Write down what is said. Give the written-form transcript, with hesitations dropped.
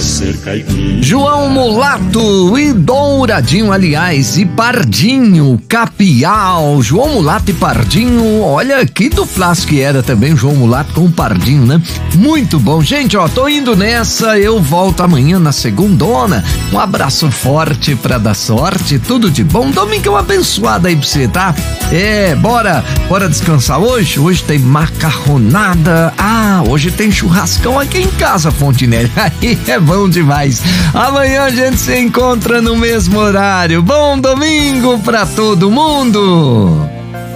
ser caipira. João Mulato e Douradinho, aliás, e Pardinho, Capial. João Mulato e Pardinho, olha que duplas que era também João Mulato com o Pardinho, né? Muito bom. Gente, ó, tô indo nessa, eu volto amanhã na segundona. Um abraço forte pra dar sorte, tudo de bom. Domingão abençoado aí pra você, tá? Bora descansar hoje? Hoje tem macarronada. Hoje tem churrascão aqui em casa, Fontinelli. Aí é bom demais. Amanhã a gente se encontra no mesmo horário. Bom domingo pra todo mundo!